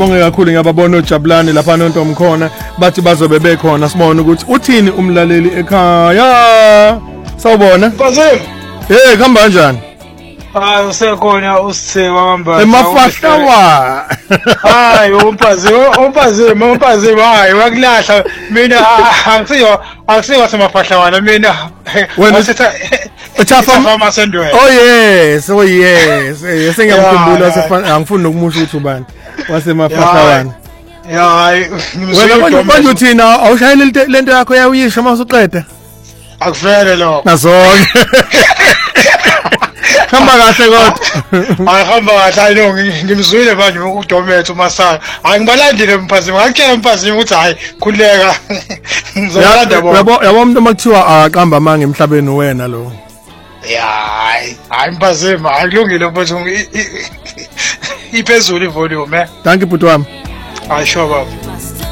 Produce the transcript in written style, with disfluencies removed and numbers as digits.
sibonge kakhulu ngiyababona uJabulani lapha noNtom khona bathi bazobe bekhona sibone ukuthi uthini umlaleli ekhaya sawubona Mpazile khamba kanjani hayi usekhona usithe wahamba emafahlawa hayi umpazile hayi wakulahla mina angisiwa semafahlawana mina wasitha Uchafa masendwe oh yes sengiyamkhumbula angifuni nokumusha ukuthi ubani wasemafahlawana hayi wena manje uthina awushayele lento yakho yawuyisha masuqeda akuvele lokho nazonke hamba kahle kodwa hamba kahle no ngimzwile manje uDometho uMasana hayi ngibalandile Mpazile ngakutshela Mpazile ukuthi hayi khuleka ngizolanda yabo umuntu makuthiwa aqamba manje emhlabeni wena lo hayi Mpazile akulungile mfowethu iphezulu ivolume thank you bhuti wami hayi sure baba